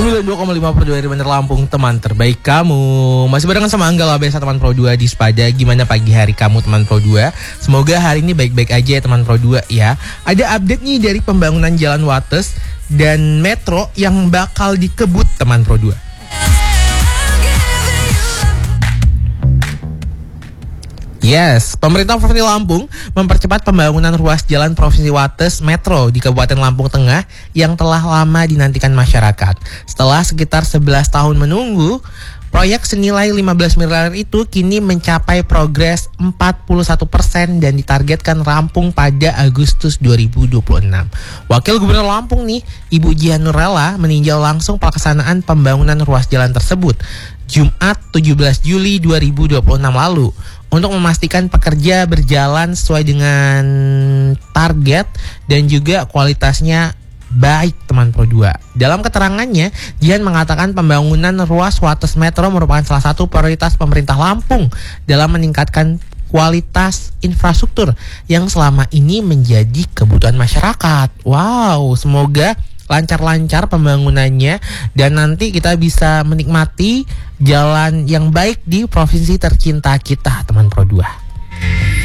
92,5 Pro 2 dari Bandar Lampung, teman terbaik kamu. Masih barengan sama Angga Labesa, teman Pro 2 di Spada. Gimana pagi hari kamu, teman Pro 2? Semoga hari ini baik-baik aja ya, teman Pro 2 ya. Ada update nih dari pembangunan Jalan Wates dan Metro yang bakal dikebut, teman Pro 2. Yes, pemerintah Provinsi Lampung mempercepat pembangunan ruas jalan Provinsi Wates Metro di Kabupaten Lampung Tengah yang telah lama dinantikan masyarakat. Setelah sekitar 11 tahun menunggu, proyek senilai 15 miliar itu kini mencapai progres 41% dan ditargetkan rampung pada Agustus 2026. Wakil Gubernur Lampung nih, Ibu Jihan Nurella meninjau langsung pelaksanaan pembangunan ruas jalan tersebut Jumat 17 Juli 2026 lalu untuk memastikan pekerja berjalan sesuai dengan target dan juga kualitasnya baik, teman Pro 2. Dalam keterangannya, Jihan mengatakan pembangunan ruas Wates Metro merupakan salah satu prioritas pemerintah Lampung dalam meningkatkan kualitas infrastruktur yang selama ini menjadi kebutuhan masyarakat. Wow, semoga lancar-lancar pembangunannya dan nanti kita bisa menikmati jalan yang baik di provinsi tercinta kita, teman Pro 2.